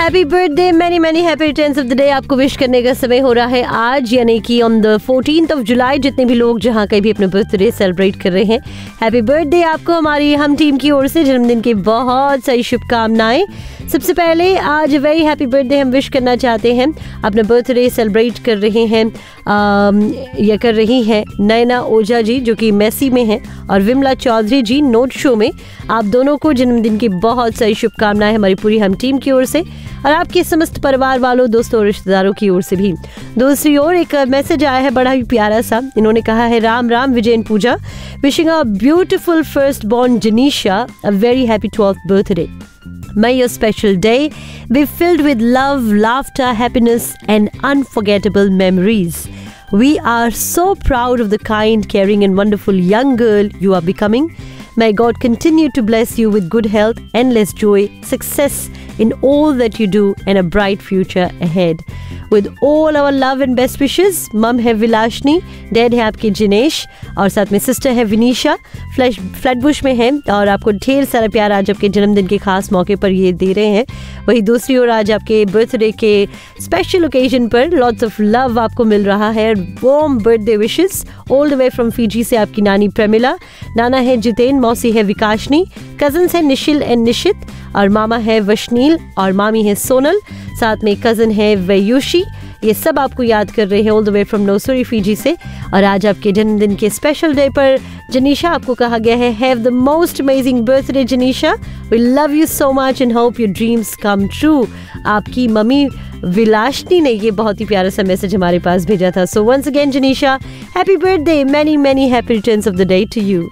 Happy birthday, many many happy returns of the day. आपको wish करने का समय हो रहा है आज, यानी कि on the 14th of July। जितने भी लोग जहाँ कहीं भी अपना बर्थडे सेलिब्रेट कर रहे हैं, हैप्पी बर्थडे आपको हमारी हम टीम की ओर से जन्मदिन की बहुत सारी शुभकामनाएं। सबसे पहले आज वेरी हैप्पी बर्थडे हम विश करना चाहते हैं, अपना बर्थडे सेलिब्रेट कर रहे हैं या कर रही हैं नैना ओझा जी जो कि मेसी में हैं, और विमला चौधरी जी नोट शो में। आप दोनों को जन्मदिन की बहुत सारी शुभकामनाएं हमारी पूरी हम टीम की ओर से, और आपके समस्त परिवार वालों, दोस्तों और रिश्तेदारों की ओर से भी। दूसरी ओर एक मैसेज आया है बड़ा ही प्यारा सा। इन्होंने कहा है, राम राम विजयन पूजा, wishing a beautiful first born जनीशा a very happy 12th birthday. May your special day be filled with love, laughter, happiness and unforgettable memories. We are so proud of the kind, caring and wonderful young girl you are becoming. May God continue to bless you with good health, endless joy, success in all that you do and a bright future ahead. With all our love and best wishes, मम है विलाशनी, dad है आपके जिनेश, और साथ में sister है विनीशा, फ्लैटबुश में है, और आपको ढेर सारा प्यार आज आपके जन्मदिन के खास मौके पर ये दे रहे हैं। वही दूसरी ओर आज आपके बर्थडे के स्पेशल ओकेजन पर लॉट्स ऑफ लव आपको मिल रहा है। Warm birthday wishes all the way from Fiji से आपकी नानी प्रमिला, नाना है जितेन, मौसी है विकाशनी, कजन्स है निशिल एंड निशित, और मामा है वशनील, और मामी है सोनल, साथ में कजन है वयुशी। ये सब आपको याद कर रहे हैं all the way from नोसरी Fiji से। और आज आपके जन्मदिन के स्पेशल डे पर जनीशा, आपको कहा गया है, have the most amazing birthday जनीशा, we love you so much and hope your dreams come true. आपकी मम्मी विलाशनी ने ये बहुत ही प्यारा सा मैसेज हमारे पास भेजा था। So once again जनीशा, happy birthday, many many happy returns of the day to you.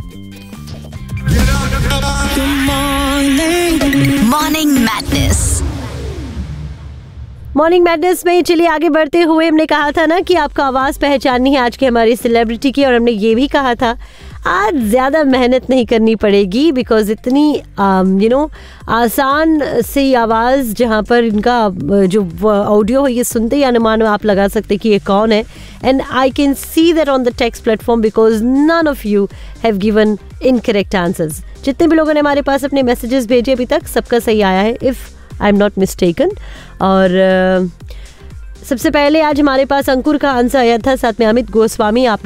Morning madness. Morning madness में चलिए आगे बढ़ते हुए, हमने कहा था ना कि आपको आवाज़ पहचाननी है आज के हमारी सेलिब्रिटी की, और हमने ये भी कहा था आज ज़्यादा मेहनत नहीं करनी पड़ेगी, बिकॉज इतनी आसान सी आवाज़, जहाँ पर इनका जो ऑडियो है ये सुनते ही अनुमान आप लगा सकते कि ये कौन है। And I can see that on the text platform because none of you have given incorrect answers. जितने भी लोगों ने हमारे पास अपने मैसेजेस भेजे अभी तक, सबका सही आया है, if I am not mistaken. और सबसे पहले आज हमारे पास अंकुर का आंसर आया था, साथ में अमित गोस्वामी, आपने